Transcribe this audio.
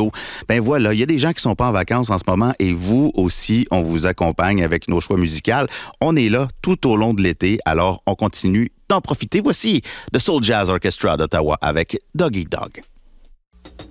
radio. Ben voilà, il y a des gens qui sont pas en vacances en ce moment et vous aussi, on vous accompagne avec nos choix musicaux. On est là tout au long de l'été, alors on continue d'en profiter. Voici The Soul Jazz Orchestra d'Ottawa avec Dog Eat Dog.